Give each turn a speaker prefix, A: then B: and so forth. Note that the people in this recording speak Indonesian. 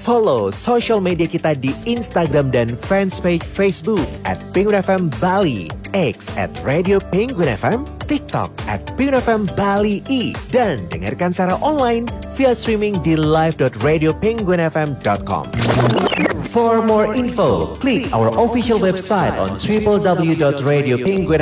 A: Follow social media kita di Instagram dan fanspage Facebook @Penguin FM Bali, X @Radio Penguin FM, TikTok @Penguin FM Bali I, dan dengarkan secara online via streaming di live.radiopenguinfm.com. For more info, click our official website on www.radiopenguin